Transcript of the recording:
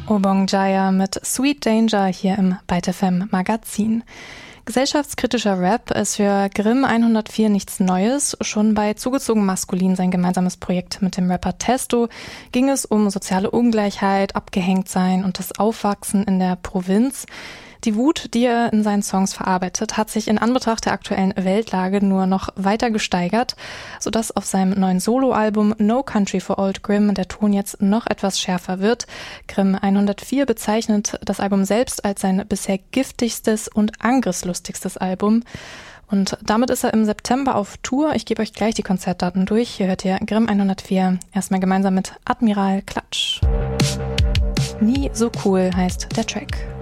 Obong Jaya mit Sweet Danger hier im Byte FM Magazin. Gesellschaftskritischer Rap ist für Grimm 104 nichts Neues. Schon bei Zugezogen Maskulin, sein gemeinsames Projekt mit dem Rapper Testo, ging es um soziale Ungleichheit, Abgehängtsein und das Aufwachsen in der Provinz. Die Wut, die er in seinen Songs verarbeitet, hat sich in Anbetracht der aktuellen Weltlage nur noch weiter gesteigert, sodass auf seinem neuen Soloalbum No Country for Old Grimm der Ton jetzt noch etwas schärfer wird. Grimm 104 bezeichnet das Album selbst als sein bisher giftigstes und angriffslustigstes Album. Und damit ist er im September auf Tour. Ich gebe euch gleich die Konzertdaten durch. Hier hört ihr Grimm 104 erstmal gemeinsam mit Admiral Klatsch. Nie so cool heißt der Track.